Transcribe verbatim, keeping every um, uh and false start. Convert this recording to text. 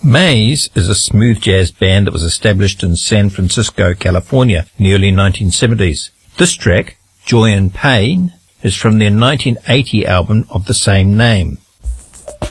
Maze is a smooth jazz band that was established in San Francisco, California in the early nineteen seventies. This track, Joy and Pain, is from their nineteen eighty album of the same name.